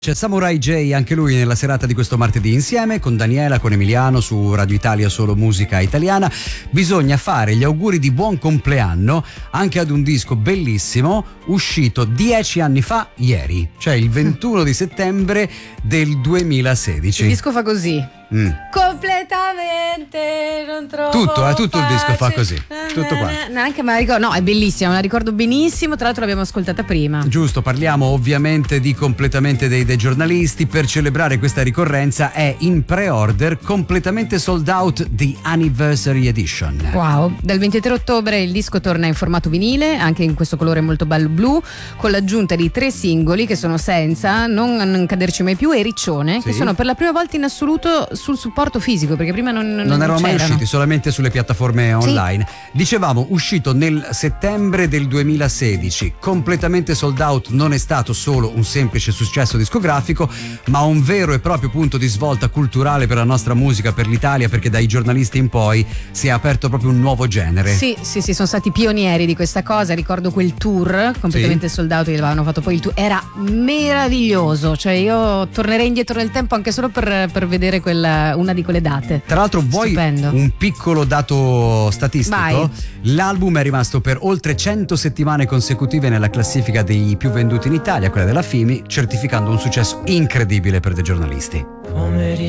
C'è Samurai J, anche lui nella serata di questo martedì insieme con Daniela, con Emiliano su Radio Italia Solo Musica Italiana. Bisogna fare gli auguri di buon compleanno anche ad un disco bellissimo uscito 10 anni fa ieri, cioè il 21 di settembre del 2016. Il disco fa così. Completamente non trovo tutto il disco fa così, tutto qua. Neanche me la ricordo, no, è bellissima, me la ricordo benissimo, tra l'altro l'abbiamo ascoltata prima. Giusto, parliamo ovviamente di Completamente dei giornalisti. Per celebrare questa ricorrenza è in pre-order, completamente sold out, The Anniversary Edition. Wow, dal 23 ottobre il disco torna in formato vinile, anche in questo colore molto bello blu, con l'aggiunta di 3 singoli che sono Senza, Non caderci mai più e Riccione, sì, che sono per la prima volta in assoluto sul supporto fisico, perché prima non erano mai c'erano. usciti, solamente sulle piattaforme online. Sì. Dicevamo, uscito nel settembre del 2016, completamente sold out. Non è stato solo un semplice successo discografico, ma un vero e proprio punto di svolta culturale per la nostra musica, per l'Italia, perché dai giornalisti in poi si è aperto proprio un nuovo genere. Sì, sono stati pionieri di questa cosa. Ricordo quel tour completamente sold out che avevano fatto poi il tour, era meraviglioso, cioè io tornerei indietro nel tempo anche solo per vedere una di quelle date. Tra l'altro, vuoi un piccolo dato statistico? Vai. L'album è rimasto per oltre 100 settimane consecutive nella classifica dei più venduti in Italia, quella della FIMI, certificando un successo incredibile per dei giornalisti.